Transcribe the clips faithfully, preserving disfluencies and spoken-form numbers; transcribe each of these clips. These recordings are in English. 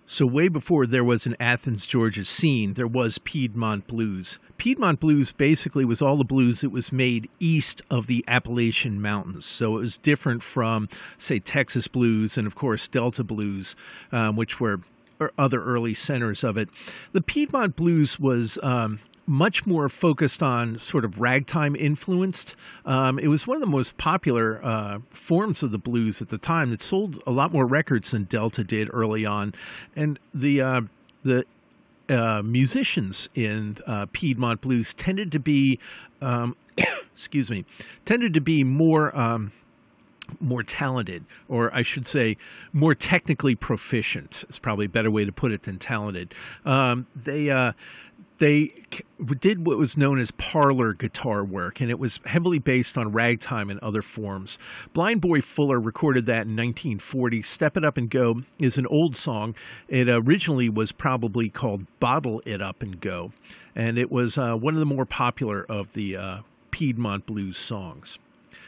So way before there was an Athens, Georgia scene, there was Piedmont blues. Piedmont blues basically was all the blues that was made east of the Appalachian Mountains. So it was different from, say, Texas blues and, of course, Delta blues, um, which were other early centers of it. The Piedmont blues was um, much more focused on sort of ragtime influenced. Um, it was one of the most popular uh, forms of the blues at the time. It sold a lot more records than Delta did early on. And the uh, the uh, musicians in uh, Piedmont blues tended to be, um, excuse me, tended to be more um, more talented, or I should say more technically proficient. It's probably a better way to put it than talented. Um, they uh, they did what was known as parlor guitar work, and it was heavily based on ragtime and other forms. Blind Boy Fuller recorded that in nineteen forty. Step It Up and Go is an old song. It originally was probably called Bottle It Up and Go, and it was uh, one of the more popular of the uh, Piedmont blues songs.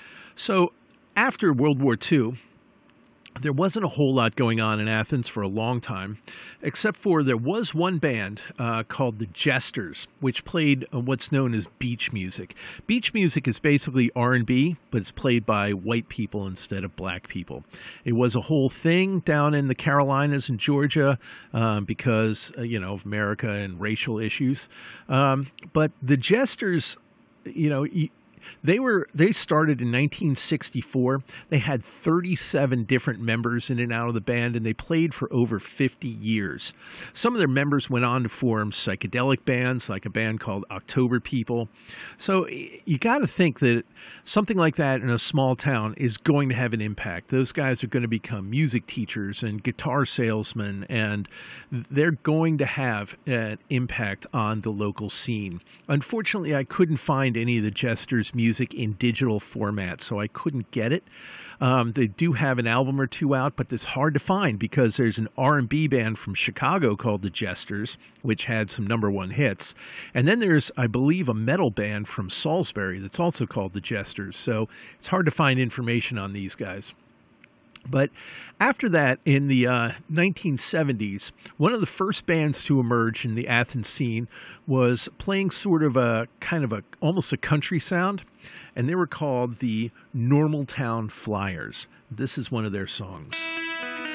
So after World War Two, there wasn't a whole lot going on in Athens for a long time, except for there was one band uh, called the Jesters, which played uh, what's known as beach music. Beach music is basically R and B, but it's played by white people instead of black people. It was a whole thing down in the Carolinas and Georgia um, because, uh, you know, of America and racial issues. Um, but the Jesters, you know, They were they started in nineteen sixty-four. They had thirty-seven different members in and out of the band, and they played for over fifty years. Some of their members went on to form psychedelic bands, like a band called October People. So you got to think that something like that in a small town is going to have an impact. Those guys are going to become music teachers and guitar salesmen, and they're going to have an impact on the local scene. Unfortunately, I couldn't find any of the Jesters' music in digital format, so I couldn't get it. Um, they do have an album or two out, but it's hard to find because there's an R and B band from Chicago called the Jesters, which had some number one hits. And then there's, I believe, a metal band from Salisbury that's also called the Jesters. So it's hard to find information on these guys. But after that, in the uh, nineteen seventies, one of the first bands to emerge in the Athens scene was playing sort of a kind of a almost a country sound, and they were called the Normaltown Flyers. This is one of their songs.